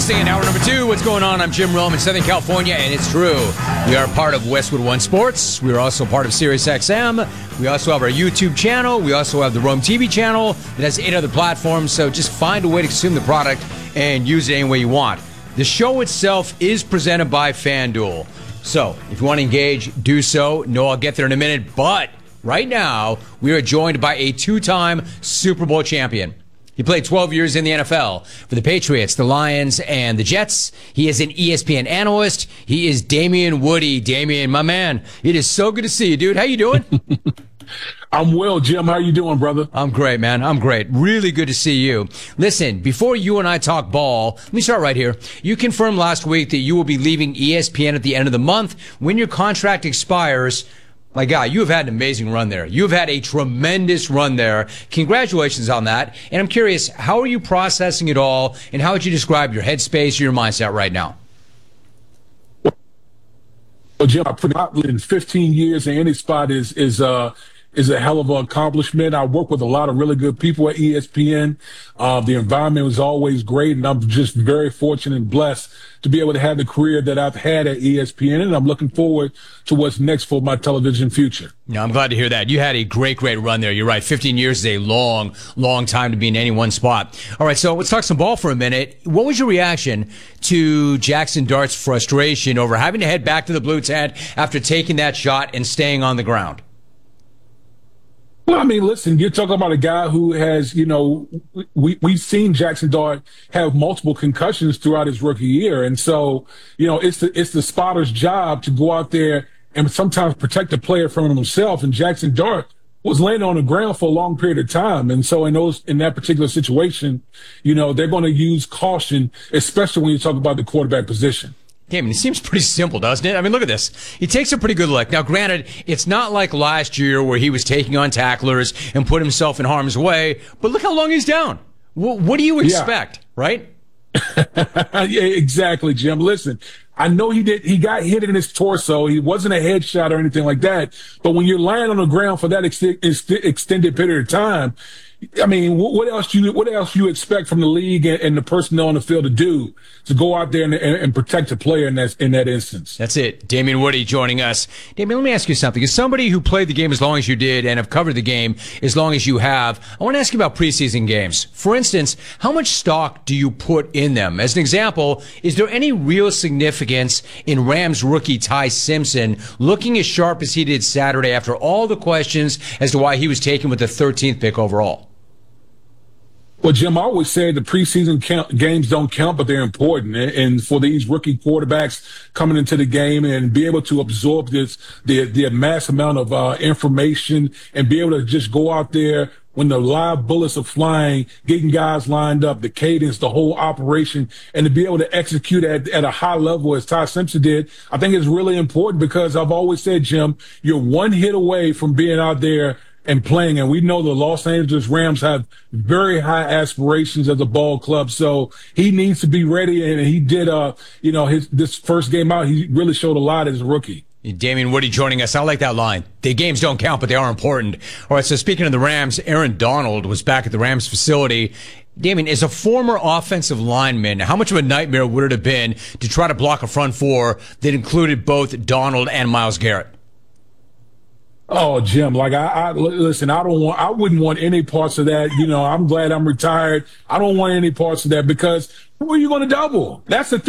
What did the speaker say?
Wednesday in hour number 2. What's going on? I'm Jim Rome in Southern California, and it's true. We are part of Westwood One Sports. We are also part of SiriusXM. We also have our YouTube channel. We also have the Rome TV channel that has 8 other platforms. So just find a way to consume the product and use it any way you want. The show itself is presented by FanDuel. So if you want to engage, do so. No, I'll get there in a minute. But right now, we are joined by a 2-time Super Bowl champion. He played 12 years in the NFL for the Patriots, the Lions, and the Jets. He is an ESPN analyst. He is Damien Woody. Damien, my man, it is so good to see you, dude. How you doing? I'm well, Jim. How you doing, brother? I'm great, man. I'm great. Really good to see you. Listen, before you and I talk ball, let me start right here. You confirmed last week that you will be leaving ESPN at the end of the month when your contract expires. My guy, you have had an amazing run there. You have had a tremendous run there. Congratulations on that. And I'm curious, how are you processing it all, and how would you describe your headspace or your mindset right now? Well, Jim, I put out in 15 years in any spot is a hell of an accomplishment. I work with a lot of really good people at ESPN. The environment was always great, and I'm just very fortunate and blessed to be able to have the career that I've had at ESPN, and I'm looking forward to what's next for my television future. No, I'm glad to hear that. You had a great run there. You're right. 15 years is a long time to be in any one spot. All right, so let's talk some ball for a minute. What was your reaction to Jackson Dart's frustration over having to head back to the blue tent after taking that shot and staying on the ground? Well, I mean, listen, you're talking about a guy who has, we've seen Jackson Dart have multiple concussions throughout his rookie year. And so, it's the spotter's job to go out there and sometimes protect the player from himself. And Jackson Dart was laying on the ground for a long period of time. And so in that particular situation, they're going to use caution, especially when you talk about the quarterback position. Yeah, I mean, it seems pretty simple, doesn't it? I mean, look at this. He takes a pretty good look. Now, granted, it's not like last year where he was taking on tacklers and put himself in harm's way, but look how long he's down. What do you expect, right? Yeah, exactly, Jim. Listen, I know he got hit in his torso. He wasn't a headshot or anything like that. But when you're lying on the ground for that extended period of time, I mean, what else you expect from the league and the personnel on the field to do to go out there and protect the player in that instance? That's it. Damien Woody joining us. Damien, let me ask you something. As somebody who played the game as long as you did and have covered the game as long as you have, I want to ask you about preseason games. For instance, how much stock do you put in them? As an example, is there any real significance in Rams rookie Ty Simpson looking as sharp as he did Saturday after all the questions as to why he was taken with the 13th pick overall? Well, Jim, I always say the preseason games don't count, but they're important. And for these rookie quarterbacks coming into the game and be able to absorb the mass amount of information and be able to just go out there when the live bullets are flying, getting guys lined up, the cadence, the whole operation, and to be able to execute at a high level as Ty Simpson did, I think it's really important because I've always said, Jim, you're one hit away from being out there and playing. And we know the Los Angeles Rams have very high aspirations as a ball club. So he needs to be ready. And he did, this first game out, he really showed a lot as a rookie. Damien Woody joining us. I like that line. The games don't count, but they are important. All right, so speaking of the Rams, Aaron Donald was back at the Rams facility. Damien, as a former offensive lineman, how much of a nightmare would it have been to try to block a front four that included both Donald and Myles Garrett? Oh, Jim, listen, I wouldn't want any parts of that. I'm glad I'm retired. I don't want any parts of that because who are you going to double? That's the thing.